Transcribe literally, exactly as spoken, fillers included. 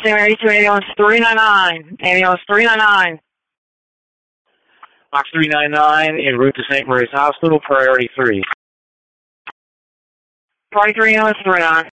Team eighty-two, ambulance three ninety-nine. Ambulance three ninety-nine. Box three ninety-nine, en route to Saint Mary's Hospital, priority three. Priority three, ambulance three nine.